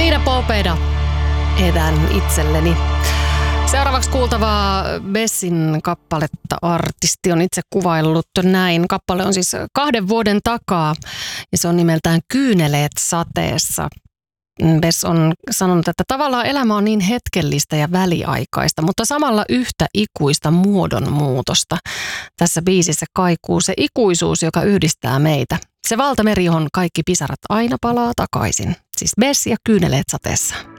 Mina Popeda edän itselleni. Seuraavaksi kuultavaa Bessin kappaletta artisti on itse kuvaillut näin. Kappale on siis 2 vuoden takaa ja se on nimeltään Kyyneleet sateessa. Bess on sanonut, että tavallaan elämä on niin hetkellistä ja väliaikaista, mutta samalla yhtä ikuista muodonmuutosta. Tässä biisissä kaikuu se ikuisuus, joka yhdistää meitä. Se valtameri, johon kaikki pisarat aina palaa takaisin. Siis Bess ja Kyyneleet sateessa.